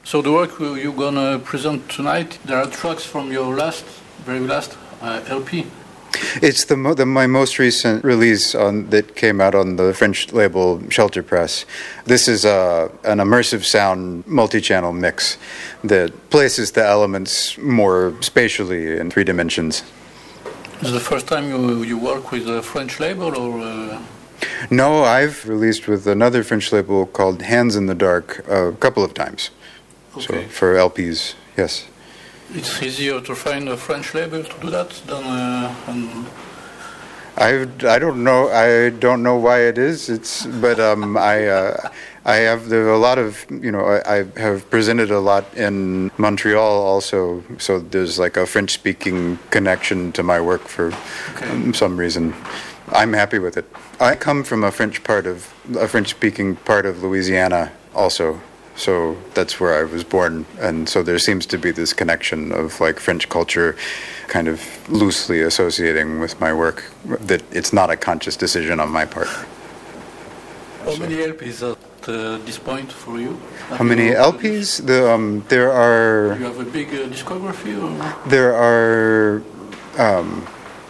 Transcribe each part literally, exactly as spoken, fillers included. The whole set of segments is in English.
So the work you're gonna present tonight, there are tracks from your last, very last uh, L P. It's the, mo- the my most recent release on that came out on the French label Shelter Press. This is a, an immersive sound multi-channel mix that places the elements more spatially in three dimensions. Is it the first time you, you work with a French label, or? Uh... No, I've released with another French label called Hands in the Dark a couple of times. Okay. So for L Ps, yes. It's easier to find a French label to do that than. Uh, an... I, I don't know I don't know why it is. It's but um, I uh, I have there are a lot of you know I, I have presented a lot in Montreal also. So there's like a French speaking connection to my work for okay. um, some reason. I'm happy with it. I come from a French part of a French speaking part of Louisiana also. So that's where I was born, and so there seems to be this connection of like French culture kind of loosely associating with my work, that it's not a conscious decision on my part. How so. many L Ps at uh, this point for you? Have How many you L Ps? The, um, there are... Do you have a big uh, discography? Or? There are um,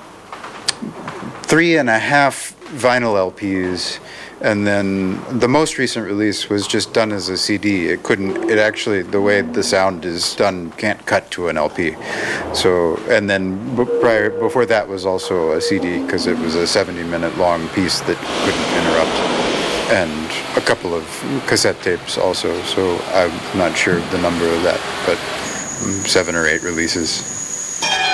three and a half vinyl L Ps. And then the most recent release was just done as a C D. It couldn't, it actually, the way the sound is done can't cut to an L P. So, and then b- prior, before that was also a C D because it was a seventy minute long piece that couldn't interrupt. And a couple of cassette tapes also. So I'm not sure of the number of that, but seven or eight releases.